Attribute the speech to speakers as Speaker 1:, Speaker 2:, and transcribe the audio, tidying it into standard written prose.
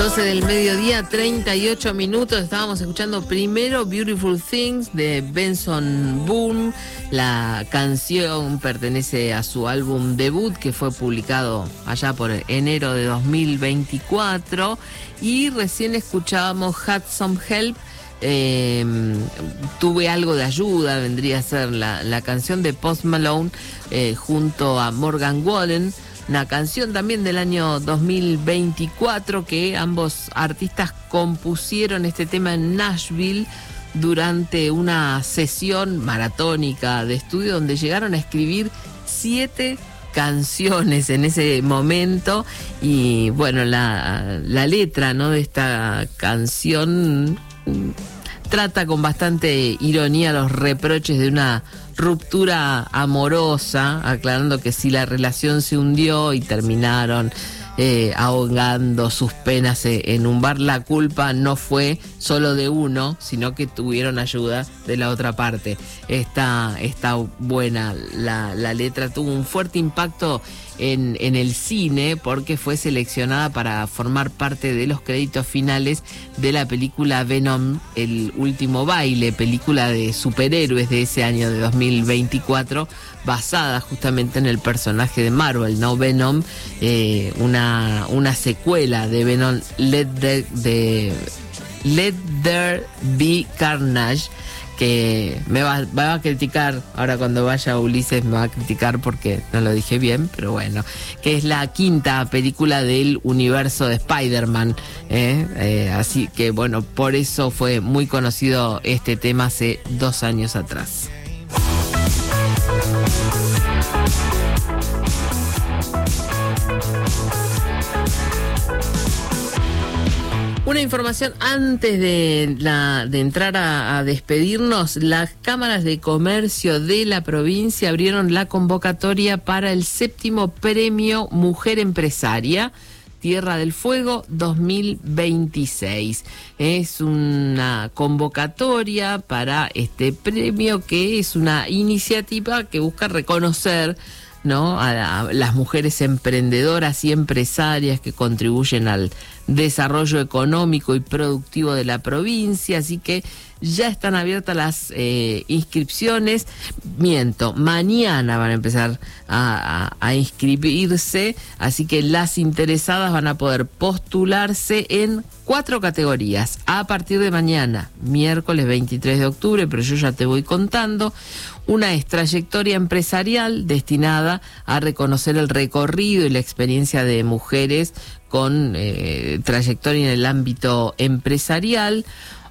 Speaker 1: 12 del mediodía, 38 minutos. Estábamos escuchando primero Beautiful Things de Benson Boone. La canción pertenece a su álbum debut, que fue publicado allá por enero de 2024. Y recién escuchábamos Had Some Help. Tuve algo de ayuda, vendría a ser la canción de Post Malone junto a Morgan Wallen. Una canción también del año 2024 que ambos artistas compusieron este tema en Nashville durante una sesión maratónica de estudio donde llegaron a escribir 7 canciones en ese momento. Y bueno, la letra, ¿no?, de esta canción trata con bastante ironía los reproches de una ruptura amorosa, aclarando que si la relación se hundió y terminaron ahogando sus penas en un bar, la culpa no fue solo de uno, sino que tuvieron ayuda de la otra parte. Está buena la letra, tuvo un fuerte impacto en el cine porque fue seleccionada para formar parte de los créditos finales de la película Venom, El Último Baile, película de superhéroes de ese año de 2024, basada justamente en el personaje de Marvel, ¿no? Venom, una secuela de Venom, Let There Be Carnage, que me va a criticar ahora cuando vaya Ulises, me va a criticar porque no lo dije bien, pero bueno, que es la 5ª película del universo de Spider-Man, así que bueno, por eso fue muy conocido este tema hace 2 años atrás. Una información antes de entrar a despedirnos. Las cámaras de comercio de la provincia abrieron la convocatoria para el 7º Premio Mujer Empresaria Tierra del Fuego 2026. Es una convocatoria para este premio, que es una iniciativa que busca reconocer, ¿no?, a las mujeres emprendedoras y empresarias que contribuyen al desarrollo económico y productivo de la provincia. Así que ya están abiertas las inscripciones. Mañana van a empezar a inscribirse, así que las interesadas van a poder postularse en 4 categorías a partir de mañana, miércoles 23 de octubre, pero yo ya te voy contando. Una es trayectoria empresarial, destinada a reconocer el recorrido y la experiencia de mujeres con trayectoria en el ámbito empresarial.